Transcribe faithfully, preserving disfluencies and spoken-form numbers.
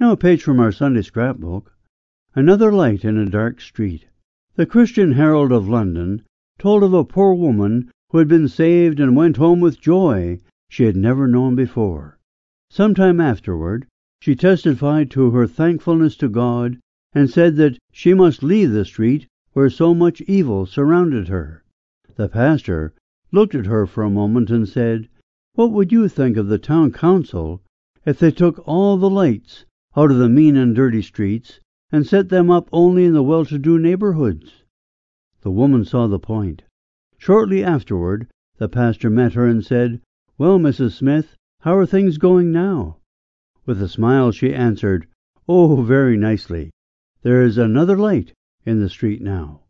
Now a page from our Sunday scrapbook. Another light in a dark street. The Christian Herald of London told of a poor woman who had been saved and went home with joy she had never known before. Some time afterward she testified to her thankfulness to God and said that she must leave the street where so much evil surrounded her. The pastor looked at her for a moment and said, "What would you think of the town council if they took all the lights out of the mean and dirty streets and set them up only in the well-to-do neighborhoods?" The woman saw the point. Shortly afterward the pastor met her and said, "Well, Missus Smith, how are things going now?" With a smile she answered, "Oh, very nicely. There is another light in the street now."